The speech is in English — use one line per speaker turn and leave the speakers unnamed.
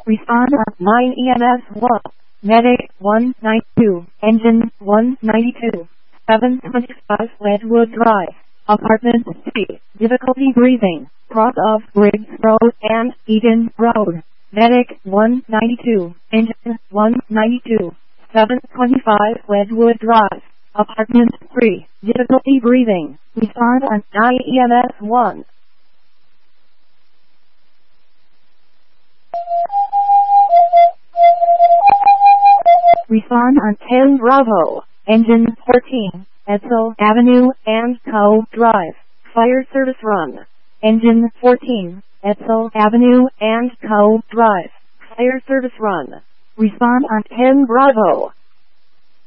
Respond on 9 EMS 1. Medic 192. Engine 192. 725 Wedgwood Drive. Apartment C. Difficulty breathing. Cross of Briggs Road and Egan Road. Medic 192. Engine 192. 725 Wedgwood Drive. Apartment 3. Difficulty breathing. Respond on 9 EMS 1. Respond on 10 Bravo. Engine 14. Edsel Avenue and Co. Drive. Fire service run. Engine 14. Edsel Avenue and Co. Drive. Fire service run. Respond on 10 Bravo.